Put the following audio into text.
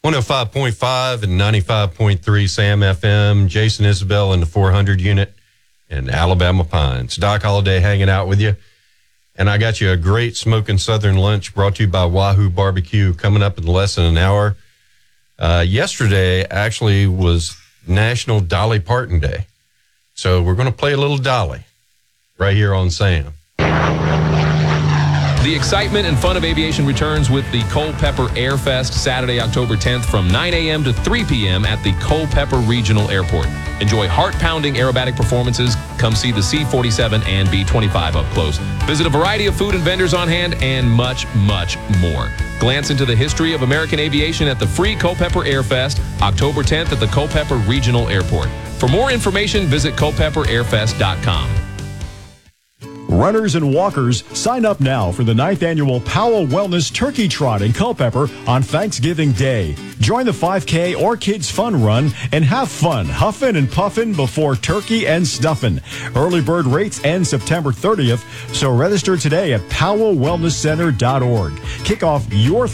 105.5 and 95.3 Sam FM. Jason Isabel in the 400 unit in Alabama Pines. Doc Holliday hanging out with you. And I got you a great smoking southern lunch brought to you by Wahoo Barbecue coming up in less than an hour. Yesterday actually was National Dolly Parton Day. So we're going to play a little Dolly right here on Sam. The excitement and fun of aviation returns with the Culpeper Air Fest Saturday, October 10th from 9 a.m. to 3 p.m. at the Culpeper Regional Airport. Enjoy heart-pounding aerobatic performances. Come see the C-47 and B-25 up close. Visit a variety of food and vendors on hand and much, much more. Glance into the history of American aviation at the free Culpeper Air Fest, October 10th at the Culpeper Regional Airport. For more information, visit culpeperairfest.com. Runners and walkers, sign up now for the 9th annual Powell Wellness Turkey Trot in Culpeper on Thanksgiving Day. Join the 5K or Kids Fun Run and have fun huffing and puffing before turkey and stuffing. Early bird rates end September 30th, so register today at powellwellnesscenter.org. Kick off your